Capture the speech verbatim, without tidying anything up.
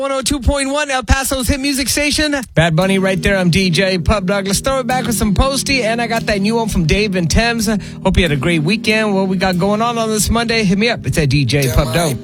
one oh two point one, El Paso's hit music station. Bad Bunny right there. I'm D J Pub Douglas. Throw it back with some Posty, and I got that new one from Dave and Thames. Hope you had a great weekend. What we got going on on this Monday? Hit me up. It's at D J Pub Douglas.